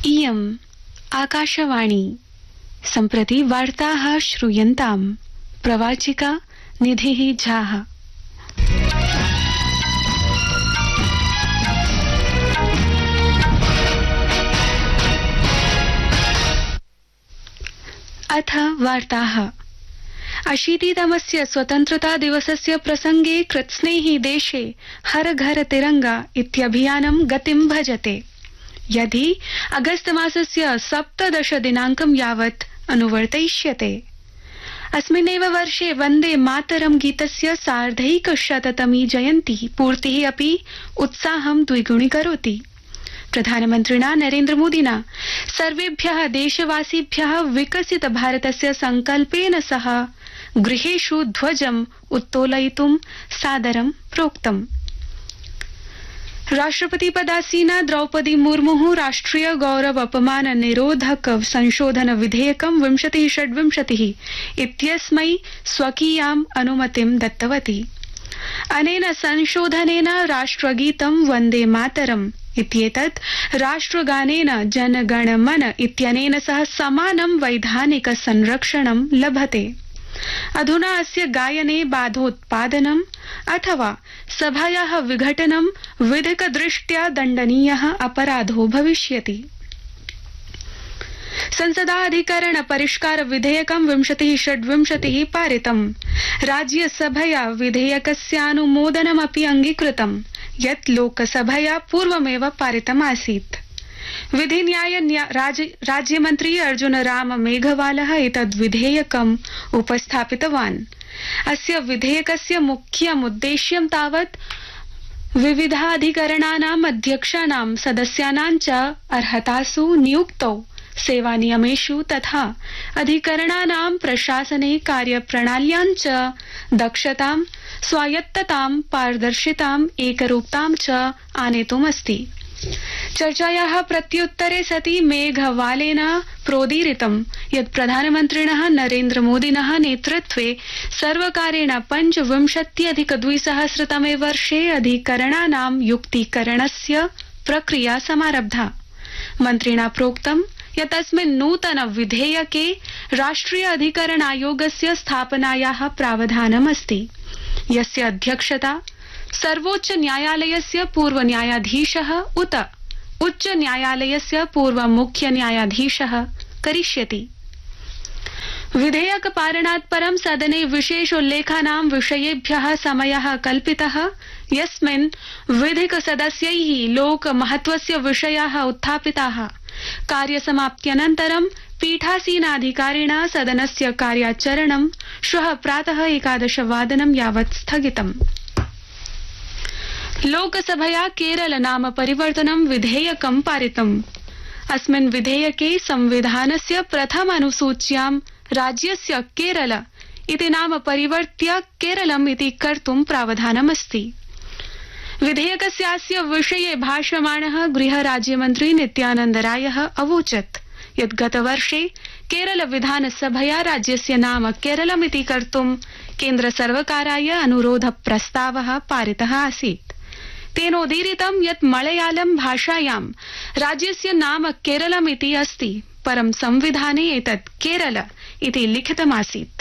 इयम् आकाशवाणी। सम्प्रति वार्ताः श्रूयन्ताम्। प्रवाचिका निधिः झाः। अथ वार्ताः। 80तमस्य स्वतन्त्रता दिवसस्य प्रसंगे कृत्स्नेहि देशे हर घर तिरंगा इत्यभियानं गतिं भजते। यदि अगस्त मासस्य 17 दिनाङ्कं यावत् अनुवर्तयिष्यते। अस्मिन्नेव वर्षे वन्दे मातरं गीतस्य सार्धैकशततमी जयन्ती पूर्तिः अपि उत्साहं द्विगुणीकरोति। प्रधानमन्त्रिणा नरेन्द्रमोदिना सर्वेभ्यः देशवासिभ्यः विकसित भारतस्य संकल्पेन सह गृहेषु ध्वजम् उत्तोलयितुं सादरं प्रोक्तम्। राष्ट्रपतिपदासीना द्रौपदी मुर्मुः राष्ट्रिय गौरव अपमान निरोधक संशोधन विधेयकं 2026 इत्यस्मै स्वकीयाम् अनुमतिं दत्तवती। अनेन संशोधनेन राष्ट्रगीतं वन्दे मातरम् इत्येतत् राष्ट्रगानेन जनगणमन इत्यनेन सह समानं वैधानिक संरक्षणं लभते। अधुना अस्य गायने बाधोत्पादनम् अथवा सभायाः विघटनं विधिकदृष्ट्या दण्डनीयः अपराधो भविष्यति। संसदाधिकरण परिष्कार विधेयकं 2026 पारितम्। राज्यसभया विधेयकस्यानुमोदनमपि अङ्गीकृतम्, यत् लोकसभया पूर्वमेव पारितमासीत्। विधि न्याय राज्यमन्त्री अर्जुन राम मेघवालः एतद् विधेयकम् उपस्थापितवान्। अस्य विधेयकस्य मुख्यमुद्देश्यं तावत् विविधाधिकरणानाम् अध्यक्षाणां सदस्यानां च अर्हतासु नियुक्तौ सेवानियमेषु तथा अधिकरणानां प्रशासने कार्यप्रणाल्यां च दक्षतां, स्वायत्ततां, पारदर्शिताम्, एकरूपतां च आनेतुमस्ति। चर्चायाः प्रत्युत्तरे सति मेघवालेन प्रोदीरितं यत् प्रधानमन्त्रिणः नरेन्द्रमोदिनः नेतृत्वे सर्वकारेण 25-2000 वर्षे अधिकरणानां युक्तीकरणस्य प्रक्रिया समारब्धा। मन्त्रिणा प्रोक्तं यत् अस्मिन् नूतन विधेयके राष्ट्रिय अधिकरण आयोगस्य स्थापनायाः प्रावधानमस्ति, यस्य अध्यक्षता सर्वोच्च न्यायालयस्य पूर्व न्यायाधीशः उत उच्च न्यायालयस्य पूर्व मुख्य न्यायाधीशः करिष्यति। विधेयक पारणात् परं सदने विशेषोल्लेखानां विषयेभ्यः समयः कल्पितः, यस्मिन् विधिक सदस्यैः लोकमहत्वस्य विषयाः उत्थापिताः। कार्यसमाप्त्यनन्तरं पीठासीनाधिकारिणा सदनस्य कार्याचरणं श्वः प्रातः 11 यावत् स्थगितम्। लोकसभया केरल नाम परिवर्तनं विधेयकं पारितम्। अस्मिन् विधेयके संविधानस्य प्रथम अनुसूच्यां राज्यस्य केरल इति नाम परिवर्त्य केरलम् इति कर्तुं प्रावधानमस्ति। विधेयकस्यास्य विषये भाषमाणः गृहराज्यमन्त्री नित्यानन्द रायः अवोचत् यत् गतवर्षे केरल विधानसभया राज्यस्य नाम केरलमिति कर्तुं केन्द्रसर्वकाराय अनुरोध प्रस्तावः पारितः आसीत्। तेनोदीरितं यत् मलयालम भाषायां राज्यस्य नाम केरलमिति अस्ति, परं संविधाने एतत् केरल इति लिखितमासीत्।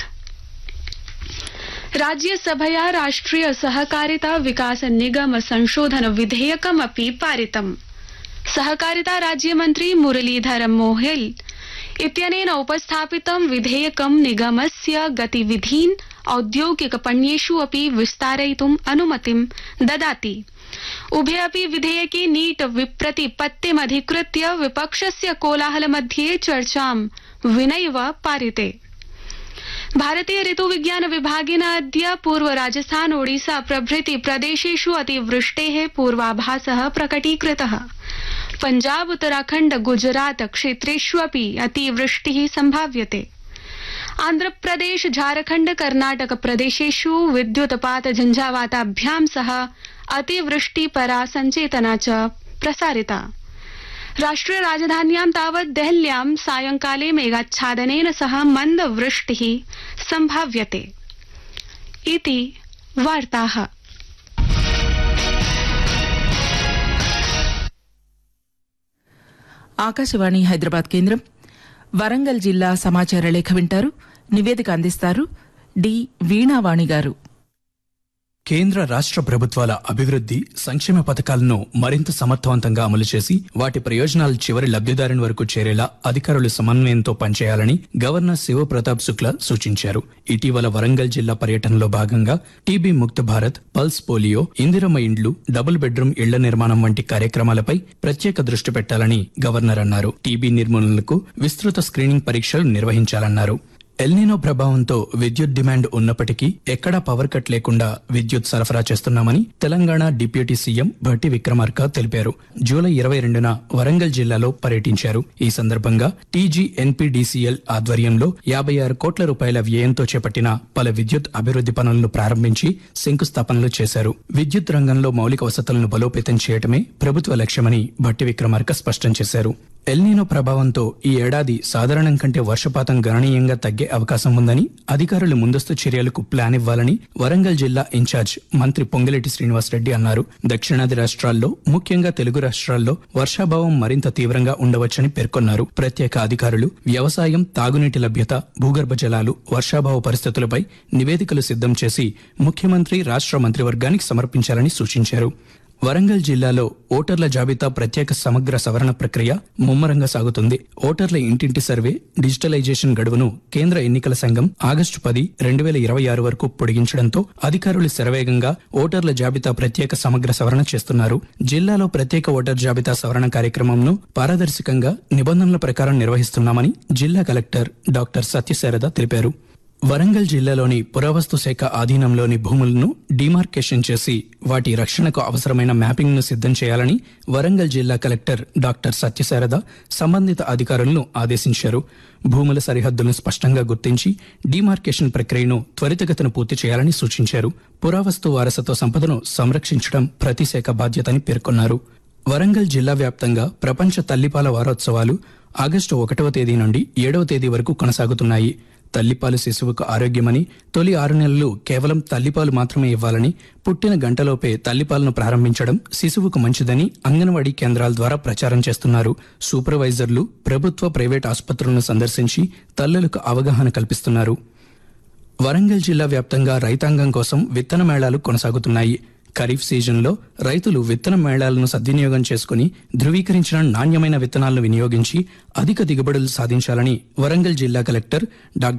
राज्यसभया राष्ट्रिय सहकारिता विकास निगम संशोधन विधेयकमपि पारितम्। सहकारिता राज्यमन्त्री मुरलीधर मोहेल इत्यनेन उपस्थापितं विधेयकं निगमस्य गतिविधीन् औद्योगिकपण्येषु अपि विस्तारयितुम् अनुमतिं ददाति। उभे अपि विधेयके नीट विप्रतिपत्तिमधिकृत्य विपक्षस्य कोलाहल मध्ये चर्चां विनैव पारिते। भारतीय ऋतुविज्ञान विभागेन अद्य पूर्व राजस्थान ओडिशा प्रभृति प्रदेशेषु अतिवृष्टेः पूर्वाभासः प्रकटीकृतः। पंजाब उत्तराखण्ड गुजरात क्षेत्रेष्वपि अतिवृष्टिः संभाव्यते। आन्ध्रप्रदेश झारखण्ड कर्नाटक प्रदेशेषु विद्युत्पात झंझावाताभ्यां सह अतिवृष्टिपरा संचेतना च प्रसारिता। राष्ट्रिय राजधान्यां तावत् देहल्यां सायंकाले मेघाच्छादनेन सह मन्दवृष्टिः संभाव्यते। इति वार्ताः। ఆకాశవాణి హైదరాబాద్ కేంద్రం. వరంగల్ జిల్లా సమాచార లేఖ వింటారు. నివేదిక అందిస్తారు డి వీణావాణి గారు. కేంద్ర రాష్ట్ర ప్రభుత్వాల అభివృద్ధి సంక్షేమ పథకాలను మరింత సమర్థవంతంగా అమలు చేసి వాటి ప్రయోజనాలు చివరి లబ్ధిదారుని వరకు చేరేలా అధికారులు సమన్వయంతో పనిచేయాలని గవర్నర్ శివప్రతాప్ శుక్లా సూచించారు. ఇటీవల వరంగల్ జిల్లా పర్యటనలో భాగంగా టీబీ ముక్త భారత్, పల్స్ పోలియో, ఇందిరమ్మ ఇండ్లు, డబుల్ బెడ్రూమ్ ఇళ్ల నిర్మాణం వంటి కార్యక్రమాలపై ప్రత్యేక దృష్టి పెట్టాలని గవర్నర్ అన్నారు. టీబీ నిర్మూలనకు విస్తృత స్క్రీనింగ్ పరీక్షలు నిర్వహించాలన్నారు. ఎల్నినో ప్రభావంతో విద్యుత్ డిమాండ్ ఉన్నప్పటికీ ఎక్కడా పవర్ కట్ లేకుండా విద్యుత్ సరఫరా చేస్తున్నామని తెలంగాణ డిప్యూటీ సీఎం భట్టి విక్రమార్క తెలిపారు. జూలై 22న వరంగల్ జిల్లాలో పర్యటించారు. ఈ సందర్భంగా టీజీఎన్పీడీసీఎల్ ఆధ్వర్యంలో 56 కోట్ల రూపాయల వ్యయంతో చేపట్టిన పలు విద్యుత్ అభివృద్ధి పనులను ప్రారంభించి శంకుస్థాపనలు చేశారు. విద్యుత్ రంగంలో మౌలిక వసతులను బలోపేతం చేయటమే ప్రభుత్వ లక్ష్యమని భట్టి విక్రమార్క స్పష్టం చేశారు. ఎల్నినో ప్రభావంతో ఈ ఏడాది సాధారణం కంటే వర్షపాతం గణనీయంగా తగ్గే అవకాశం ఉందని, అధికారులు ముందస్తు చర్యలకు ప్లాన్ ఇవ్వాలని వరంగల్ జిల్లా ఇన్ఛార్జ్ మంత్రి పొంగిలేటి శ్రీనివాసరెడ్డి అన్నారు. దక్షిణాది రాష్ట్రాల్లో, ముఖ్యంగా తెలుగు రాష్ట్రాల్లో వర్షాభావం మరింత తీవ్రంగా ఉండవచ్చని పేర్కొన్నారు. ప్రత్యేక అధికారులు వ్యవసాయం, తాగునీటి లభ్యత, భూగర్భ జలాలు, వర్షాభావ పరిస్థితులపై నివేదికలు సిద్ధం చేసి ముఖ్యమంత్రి, రాష్ట్ర మంత్రివర్గానికి సమర్పించాలని సూచించారు. వరంగల్ జిల్లాలో ఓటర్ల జాబితా ప్రత్యేక సమగ్ర సవరణ ప్రక్రియ ముమ్మరంగా సాగుతుంది. ఓటర్ల ఇంటింటి సర్వే, డిజిటలైజేషన్ గడువును కేంద్ర ఎన్నికల సంఘం ఆగస్టు 10, 2026 వరకు పొడిగించడంతో అధికారులు శరవేగంగా ఓటర్ల జాబితా ప్రత్యేక సమగ్ర సవరణ చేస్తున్నారు. జిల్లాలో ప్రత్యేక ఓటర్ జాబితా సవరణ కార్యక్రమంను పారదర్శకంగా నిబంధనల ప్రకారం నిర్వహిస్తున్నామని జిల్లా కలెక్టర్ డాక్టర్ సత్యశారద తెలిపారు. వరంగల్ జిల్లాలోని పురావస్తు శాఖ ఆధీనంలోని భూములను డిమార్కేషన్ చేసి వాటి రక్షణకు అవసరమైన మ్యాపింగ్ ను సిద్ధం చేయాలని వరంగల్ జిల్లా కలెక్టర్ డాక్టర్ సత్యశారద సంబంధిత అధికారులను ఆదేశించారు. భూముల సరిహద్దులను స్పష్టంగా గుర్తించి డిమార్కేషన్ ప్రక్రియను త్వరితగతిన పూర్తి చేయాలని సూచించారు. పురావస్తు వారసత్వ సంపదను సంరక్షించడం ప్రతి శాఖ బాధ్యతని పేర్కొన్నారు. వరంగల్ జిల్లా వ్యాప్తంగా ప్రపంచ తల్లిపాల వారోత్సవాలు ఆగస్టు 1వ తేదీ నుండి 7వ తేదీ వరకు కొనసాగుతున్నాయి. తల్లిపాలు శిశువుకు ఆరోగ్యమని, తొలి 6 నెలలు కేవలం తల్లిపాలు మాత్రమే ఇవ్వాలని, పుట్టిన గంటలోపే తల్లిపాలను ప్రారంభించడం శిశువుకు మంచిదని అంగన్వాడీ కేంద్రాల ద్వారా ప్రచారం చేస్తున్నారు. సూపర్వైజర్లు ప్రభుత్వ, ప్రైవేట్ ఆసుపత్రులను సందర్శించి తల్లులకు అవగాహన కల్పిస్తున్నారు. వరంగల్ జిల్లా వ్యాప్తంగా రైతాంగం కోసం విత్తన మేళాలు కొనసాగుతున్నాయి. ఖరీఫ్ సీజన్లో రైతులు విత్తన మేళాలను సద్వినియోగం చేసుకుని ధృవీకరించిన నాణ్యమైన విత్తనాలను వినియోగించి అధిక దిగుబడులు సాధించాలని వరంగల్ జిల్లా కలెక్టర్ డాక్టర్